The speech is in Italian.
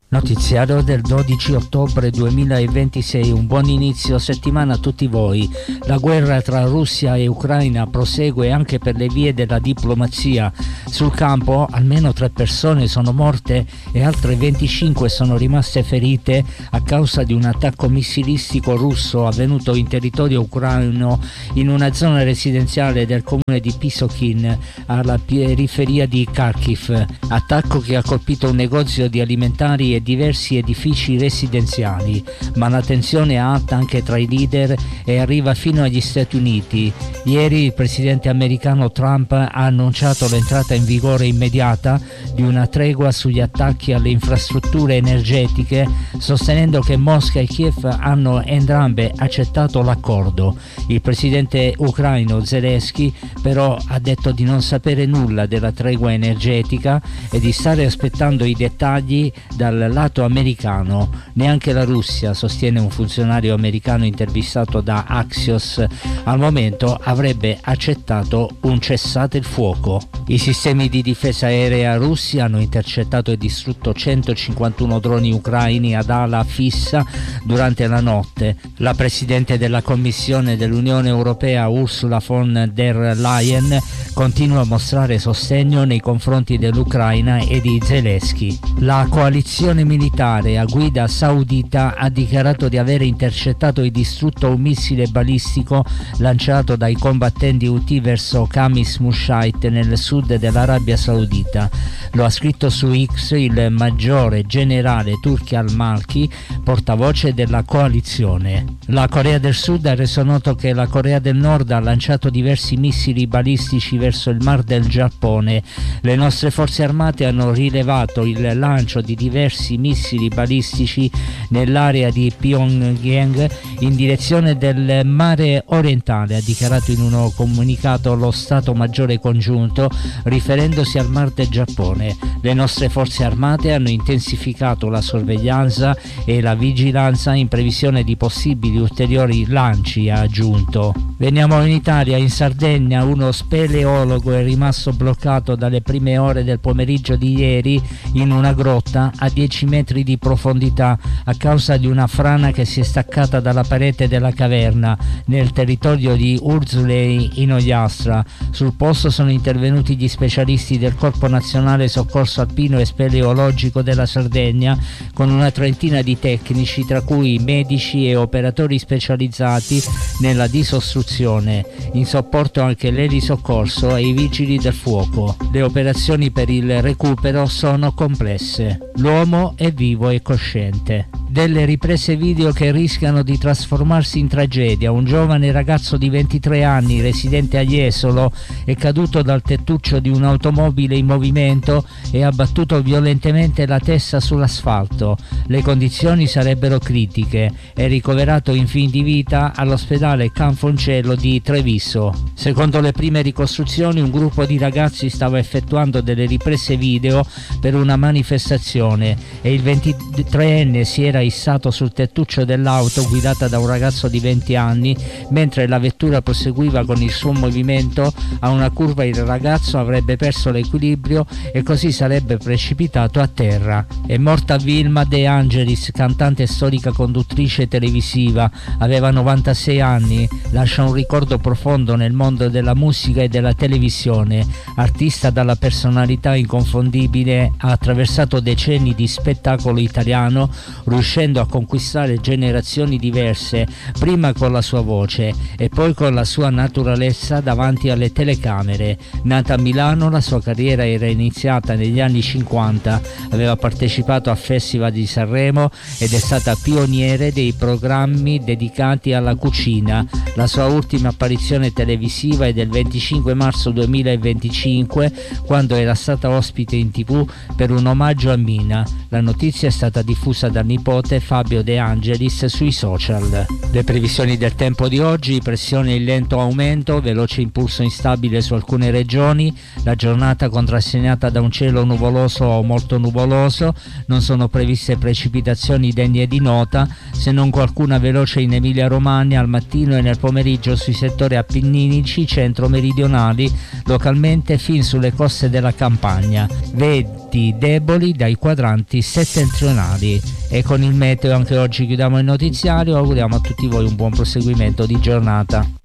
Notiziario del 12 ottobre 2026, un buon inizio settimana a tutti voi. La guerra tra Russia e Ucraina prosegue anche per le vie della diplomazia. Sul campo almeno 3 persone sono morte e altre 25 sono rimaste ferite a causa di un attacco missilistico russo avvenuto in territorio ucraino in una zona residenziale del comune di Pisokhin, alla periferia di Kharkiv. Attacco che ha colpito un negozio di alimentari e diversi edifici residenziali, ma la tensione è alta anche tra i leader e arriva fino agli Stati Uniti. Ieri il presidente americano Trump ha annunciato l'entrata in vigore immediata di una tregua sugli attacchi alle infrastrutture energetiche, sostenendo che Mosca e Kiev hanno entrambe accettato l'accordo. Il presidente ucraino Zelensky però ha detto di non sapere nulla della tregua energetica e di stare aspettando i dettagli dal lato americano. Neanche la Russia, sostiene un funzionario americano intervistato da Axios, al momento avrebbe accettato un cessate il fuoco. I sistemi di difesa aerea russi hanno intercettato e distrutto 151 droni ucraini ad ala fissa durante la notte. La presidente della Commissione dell'Unione Europea Ursula von der Leyen continua a mostrare sostegno nei confronti dell'Ucraina e di Zelensky. La coalizione militare a guida saudita ha dichiarato di aver intercettato e distrutto un missile balistico lanciato dai combattenti Houthi verso Khamis Mushait nel sud dell'Arabia Saudita. Lo ha scritto su X il maggiore generale Turki al-Malki, portavoce della coalizione. La Corea del Sud ha reso noto che la Corea del Nord ha lanciato diversi missili balistici verso il Mar del Giappone. Le nostre forze armate hanno rilevato il lancio di diversi missili balistici nell'area di Pyongyang in direzione del mare orientale, ha dichiarato in uno comunicato lo Stato Maggiore Congiunto, riferendosi al Mar del Giappone. Le nostre forze armate hanno intensificato la sorveglianza e la vigilanza in previsione di possibili ulteriori lanci, ha aggiunto. Veniamo in Italia. In Sardegna uno speleologo è rimasto bloccato dalle prime ore del pomeriggio di ieri in una grotta a 10 metri di profondità a causa di una frana che si è staccata dalla parete della caverna nel territorio di Urzulei in Ogliastra. Sul posto sono intervenuti gli specialisti del Corpo Nazionale Soccorso Alpino e Speleologico della Sardegna con una trentina di tecnici, tra cui medici e operatori specializzati nella disostruzione. In sopporto anche l'elisoccorso e i vigili del fuoco. Le operazioni per il recupero sono complesse. L'uomo è vivo e cosciente. Delle riprese video che rischiano di trasformarsi in tragedia. Un giovane ragazzo di 23 anni residente a Jesolo è caduto dal tettuccio di un'automobile in movimento e ha battuto violentemente la testa sull'asfalto. Le condizioni sarebbero critiche. È ricoverato in fin di vita all'ospedale Canfoncello di Treviso. Secondo le prime ricostruzioni, un gruppo di ragazzi stava effettuando delle riprese video per una manifestazione e il 23enne si era issato sul tettuccio dell'auto guidata da un ragazzo di 20 anni. Mentre la vettura proseguiva con il suo movimento, a una curva il ragazzo avrebbe perso l'equilibrio e così sarebbe precipitato a terra. È morta Vilma De Angelis, cantante e storica conduttrice televisiva. Aveva 96 anni, lascia un ricordo profondo nel mondo della musica e della televisione. Artista dalla personalità inconfondibile, ha attraversato decenni di spettacolo italiano, riuscendo a conquistare generazioni diverse, prima con la sua voce e poi con la sua naturalezza davanti alle telecamere. Nata a Milano, la sua carriera era iniziata negli anni 50, aveva partecipato a Festival di Sanremo ed è stata pioniere dei programmi dedicati alla cucina. La sua ultima apparizione televisiva è del 25 marzo 2025, quando era stata ospite in TV per un omaggio a Mina. La notizia è stata diffusa dal nipote Fabio De Angelis sui social. Le previsioni del tempo di oggi: pressione in lento aumento, veloce impulso instabile su alcune regioni, la giornata contrassegnata da un cielo nuvoloso o molto nuvoloso, non sono previste precipitazioni degne di nota, se non qualcuna veloce in Emilia-Romagna al mattino e nel pomeriggio sui settori appenninici centro-meridionali, localmente fin sulle coste della Campania. venti deboli dai quadranti settentrionali. E con il meteo anche oggi chiudiamo il notiziario. Auguriamo a tutti voi un buon proseguimento di giornata.